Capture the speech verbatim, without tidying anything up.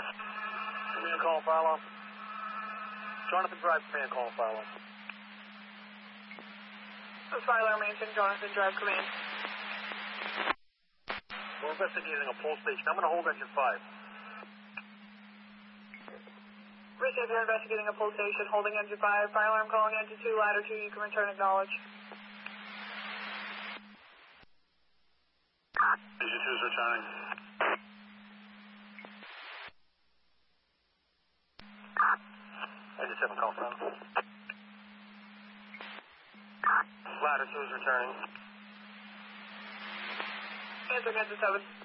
Command call fire alarm. Jonathan Drive, command call fire alarm. Fire alarm answering, Jonathan Drive, command. We're investigating a pole station. I'm going to hold engine five. Receive, you're investigating a pole station, holding engine five. Fire alarm calling engine two, ladder two, you can return acknowledge. Engine two is returning. Engine seven call from. Ladder two is returning. Answering engine seven.